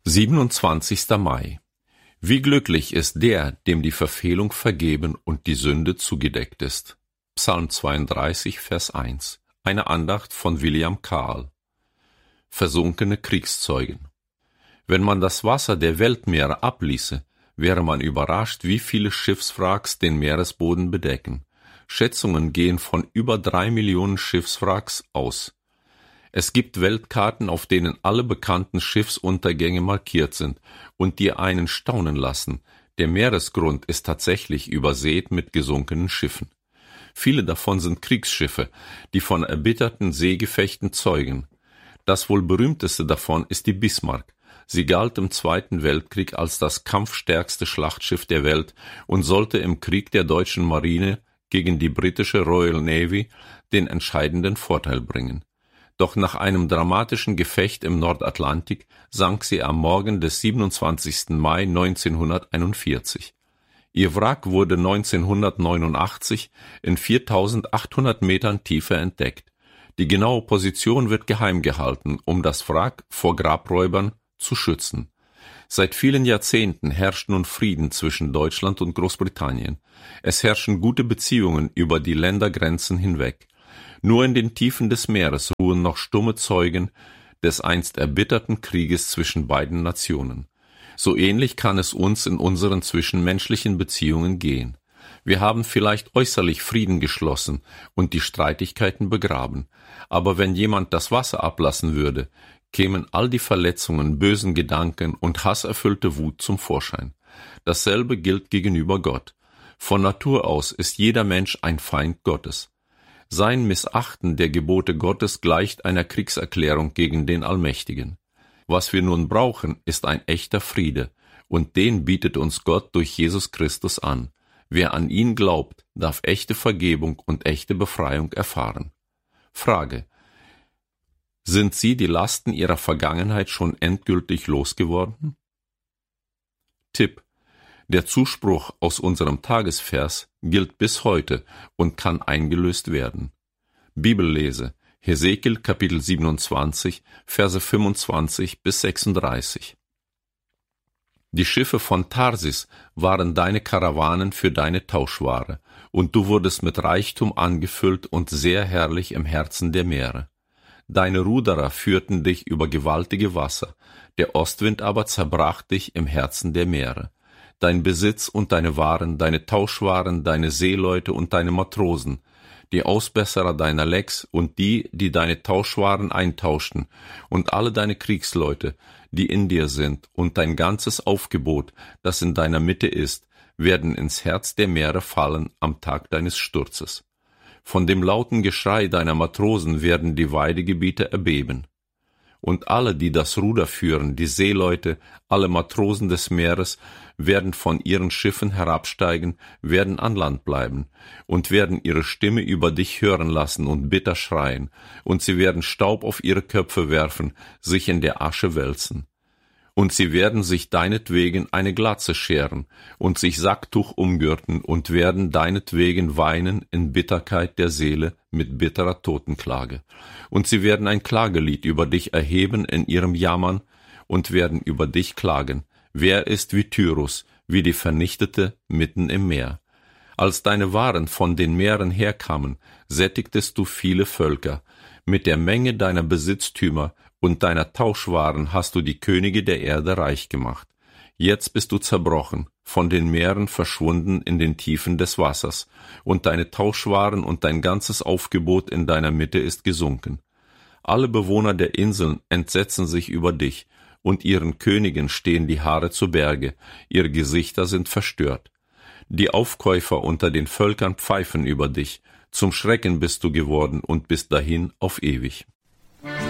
27. Mai. Wie glücklich ist der, dem die Verfehlung vergeben und die Sünde zugedeckt ist. Psalm 32, Vers 1. Eine Andacht von William Carl. Versunkene Kriegszeugen. Wenn man das Wasser der Weltmeere abließe, wäre man überrascht, wie viele Schiffswracks den Meeresboden bedecken. Schätzungen gehen von über 3 Millionen Schiffswracks aus. Es gibt Weltkarten, auf denen alle bekannten Schiffsuntergänge markiert sind und die einen staunen lassen. Der Meeresgrund ist tatsächlich übersät mit gesunkenen Schiffen. Viele davon sind Kriegsschiffe, die von erbitterten Seegefechten zeugen. Das wohl berühmteste davon ist die Bismarck. Sie galt im Zweiten Weltkrieg als das kampfstärkste Schlachtschiff der Welt und sollte im Krieg der deutschen Marine gegen die britische Royal Navy den entscheidenden Vorteil bringen. Doch nach einem dramatischen Gefecht im Nordatlantik sank sie am Morgen des 27. Mai 1941. Ihr Wrack wurde 1989 in 4.800 Metern Tiefe entdeckt. Die genaue Position wird geheim gehalten, um das Wrack vor Grabräubern zu schützen. Seit vielen Jahrzehnten herrscht nun Frieden zwischen Deutschland und Großbritannien. Es herrschen gute Beziehungen über die Ländergrenzen hinweg. Nur in den Tiefen des Meeres ruhen noch stumme Zeugen des einst erbitterten Krieges zwischen beiden Nationen. So ähnlich kann es uns in unseren zwischenmenschlichen Beziehungen gehen. Wir haben vielleicht äußerlich Frieden geschlossen und die Streitigkeiten begraben, aber wenn jemand das Wasser ablassen würde, kämen all die Verletzungen, bösen Gedanken und hasserfüllte Wut zum Vorschein. Dasselbe gilt gegenüber Gott. Von Natur aus ist jeder Mensch ein Feind Gottes. Sein Missachten der Gebote Gottes gleicht einer Kriegserklärung gegen den Allmächtigen. Was wir nun brauchen, ist ein echter Friede, und den bietet uns Gott durch Jesus Christus an. Wer an ihn glaubt, darf echte Vergebung und echte Befreiung erfahren. Frage: Sind Sie die Lasten Ihrer Vergangenheit schon endgültig losgeworden? Tipp: Der Zuspruch aus unserem Tagesvers gilt bis heute und kann eingelöst werden. Bibellese: Hesekiel Kapitel 27, Verse 25 bis 36. Die Schiffe von Tarsis waren deine Karawanen für deine Tauschware, und du wurdest mit Reichtum angefüllt und sehr herrlich im Herzen der Meere. Deine Ruderer führten dich über gewaltige Wasser, der Ostwind aber zerbrach dich im Herzen der Meere. Dein Besitz und deine Waren, deine Tauschwaren, deine Seeleute und deine Matrosen, die Ausbesserer deiner Lecks und die, die deine Tauschwaren eintauschten, und alle deine Kriegsleute, die in dir sind, und dein ganzes Aufgebot, das in deiner Mitte ist, werden ins Herz der Meere fallen am Tag deines Sturzes. Von dem lauten Geschrei deiner Matrosen werden die Weidegebiete erbeben. Und alle, die das Ruder führen, die Seeleute, alle Matrosen des Meeres, werden von ihren Schiffen herabsteigen, werden an Land bleiben und werden ihre Stimme über dich hören lassen und bitter schreien, und sie werden Staub auf ihre Köpfe werfen, sich in der Asche wälzen. Und sie werden sich deinetwegen eine Glatze scheren und sich Sacktuch umgürten und werden deinetwegen weinen in Bitterkeit der Seele mit bitterer Totenklage. Und sie werden ein Klagelied über dich erheben in ihrem Jammern und werden über dich klagen. Wer ist wie Tyrus, wie die Vernichtete mitten im Meer? Als deine Waren von den Meeren herkamen, sättigtest du viele Völker. Mit der Menge deiner Besitztümer und deiner Tauschwaren hast du die Könige der Erde reich gemacht. Jetzt bist du zerbrochen, von den Meeren verschwunden in den Tiefen des Wassers, und deine Tauschwaren und dein ganzes Aufgebot in deiner Mitte ist gesunken. Alle Bewohner der Inseln entsetzen sich über dich, und ihren Königen stehen die Haare zu Berge, ihre Gesichter sind verstört. Die Aufkäufer unter den Völkern pfeifen über dich, zum Schrecken bist du geworden und bist dahin auf ewig.